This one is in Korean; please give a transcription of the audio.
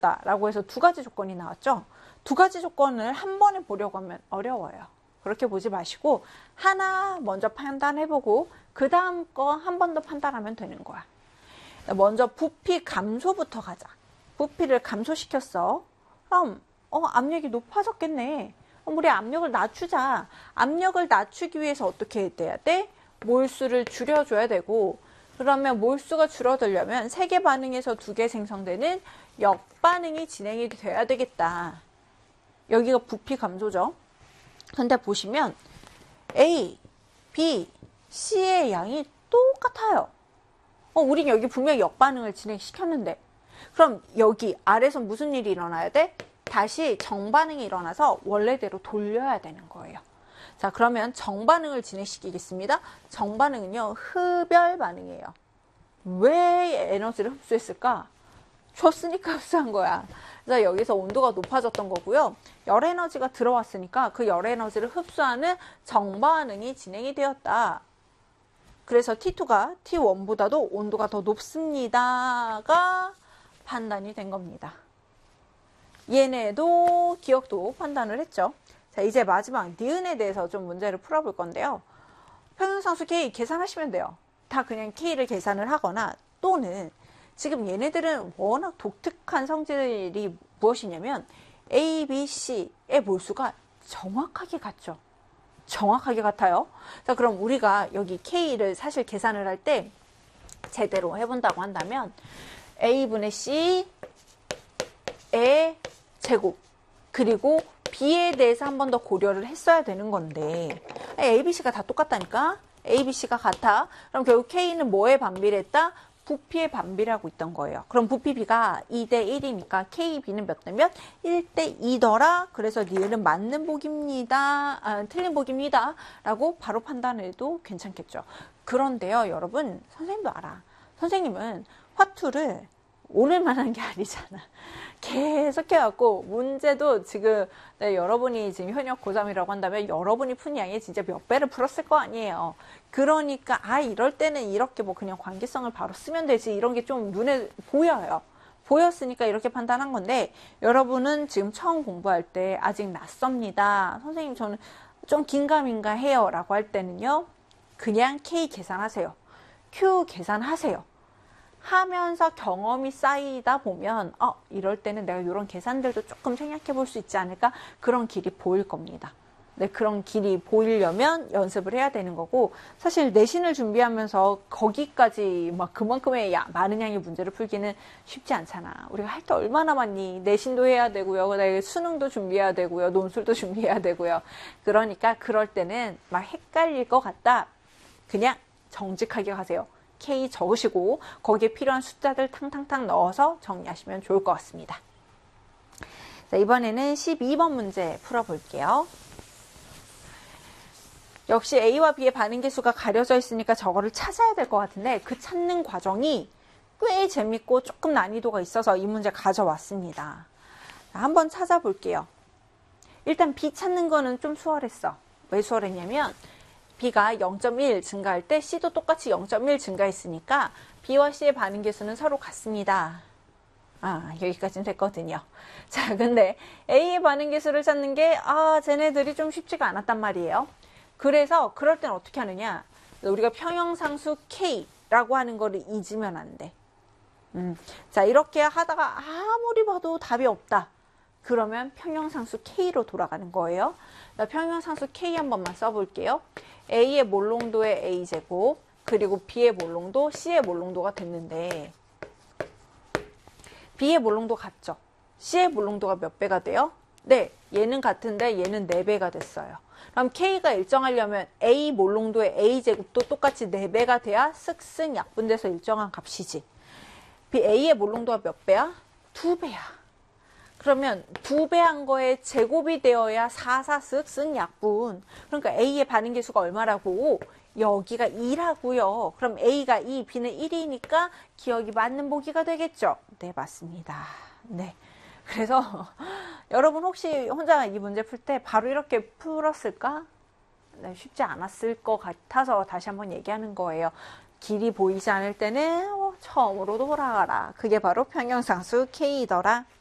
라고 해서 두 가지 조건이 나왔죠. 두 가지 조건을 한 번에 보려고 하면 어려워요. 그렇게 보지 마시고 하나 먼저 판단해보고 그 다음 거 한 번 더 판단하면 되는 거야. 먼저 부피 감소부터 가자. 부피를 감소시켰어. 그럼 압력이 높아졌겠네. 우리 압력을 낮추자. 압력을 낮추기 위해서 어떻게 돼야 돼? 몰수를 줄여줘야 되고, 그러면 몰수가 줄어들려면 세 개 반응에서 두 개 생성되는 역반응이 진행이 돼야 되겠다. 여기가 부피 감소죠. 근데 보시면 A, B, C의 양이 똑같아요. 우린 여기 분명히 역반응을 진행시켰는데, 그럼 여기 아래서 무슨 일이 일어나야 돼? 다시 정반응이 일어나서 원래대로 돌려야 되는 거예요. 자, 그러면 정반응을 진행시키겠습니다. 정반응은요, 흡열 반응이에요. 왜 에너지를 흡수했을까? 줬으니까 흡수한 거야. 그래서 여기서 온도가 높아졌던 거고요. 열 에너지가 들어왔으니까 그 열 에너지를 흡수하는 정반응이 진행이 되었다. 그래서 T2가 T1보다도 온도가 더 높습니다가 판단이 된 겁니다. 얘네도 기억도 판단을 했죠. 자, 이제 마지막 니은에 대해서 좀 문제를 풀어볼 건데요. 평형상수 K 계산하시면 돼요. 다 그냥 K를 계산을 하거나, 또는 지금 얘네들은 워낙 독특한 성질이 무엇이냐면 A, B, C의 몰수가 정확하게 같죠. 정확하게 같아요. 자, 그럼 우리가 여기 K를 사실 계산을 할 때 제대로 해본다고 한다면 A분의 C의 제곱, 그리고 B에 대해서 한 번 더 고려를 했어야 되는 건데, A, B, C가 다 똑같다니까? A, B, C가 같아. 그럼 결국 K는 뭐에 반비례했다? 부피에 반비례하고 있던 거예요. 그럼 부피 B가 2대 1이니까 KB는 몇 대 몇? 1대 2더라. 그래서 니은은 맞는 복입니다. 틀린 복입니다. 라고 바로 판단해도 괜찮겠죠. 그런데요, 여러분, 선생님도 알아. 선생님은 화투를 오늘만 한 게 아니잖아. 계속 해갖고 문제도 지금 여러분이 지금 현역 고3이라고 한다면 여러분이 푼 양이 진짜 몇 배를 풀었을 거 아니에요. 그러니까 이럴 때는 이렇게 뭐 그냥 관계성을 바로 쓰면 되지, 이런 게 좀 눈에 보여요. 보였으니까 이렇게 판단한 건데, 여러분은 지금 처음 공부할 때 아직 낯섭니다. 선생님 저는 좀 긴가민가 해요 라고 할 때는요, 그냥 K 계산하세요. Q 계산하세요. 하면서 경험이 쌓이다 보면 이럴 때는 내가 이런 계산들도 조금 생략해 볼 수 있지 않을까? 그런 길이 보일 겁니다. 네, 그런 길이 보이려면 연습을 해야 되는 거고, 사실 내신을 준비하면서 거기까지 막 그만큼의 많은 양의 문제를 풀기는 쉽지 않잖아. 우리가 할 게 얼마나 많니? 내신도 해야 되고요, 그다음에 수능도 준비해야 되고요, 논술도 준비해야 되고요. 그러니까 그럴 때는 막 헷갈릴 것 같다, 그냥 정직하게 가세요. K 적으시고 거기에 필요한 숫자들 탕탕탕 넣어서 정리하시면 좋을 것 같습니다. 자, 이번에는 12번 문제 풀어볼게요. 역시 A와 B의 반응 계수가 가려져 있으니까 저거를 찾아야 될 것 같은데, 그 찾는 과정이 꽤 재밌고 조금 난이도가 있어서 이 문제 가져왔습니다. 자, 한번 찾아볼게요. 일단 B 찾는 거는 좀 수월했어. 왜 수월했냐면 B가 0.1 증가할 때 C도 똑같이 0.1 증가했으니까 B와 C의 반응 계수는 서로 같습니다. 여기까지는 됐거든요. 자, 근데 A의 반응 계수를 찾는 게 쟤네들이 좀 쉽지가 않았단 말이에요. 그래서 그럴 땐 어떻게 하느냐, 우리가 평형상수 K라고 하는 거를 잊으면 안 돼. 자, 이렇게 하다가 아무리 봐도 답이 없다. 그러면 평형상수 K로 돌아가는 거예요. 평형상수 K 한 번만 써볼게요. A의 몰농도의 A제곱, 그리고 B의 몰농도, C의 몰농도가 됐는데, B의 몰농도 같죠? C의 몰농도가 몇 배가 돼요? 네, 얘는 같은데 얘는 4배가 됐어요. 그럼 K가 일정하려면 A 몰농도의 A제곱도 똑같이 4배가 돼야 쓱쓱 약분돼서 일정한 값이지. A의 몰농도가 몇 배야? 2배야. 그러면 2배 한 거에 제곱이 되어야 4쓱쓱 약분. 그러니까 A의 반응 계수가 얼마라고? 여기가 2라고요. 그럼 A가 2, B는 1이니까 기억이 맞는 보기가 되겠죠? 네, 맞습니다. 네. 그래서 여러분 혹시 혼자 이 문제 풀 때 바로 이렇게 풀었을까? 네, 쉽지 않았을 것 같아서 다시 한번 얘기하는 거예요. 길이 보이지 않을 때는 처음으로 돌아가라. 그게 바로 평형상수 K더라.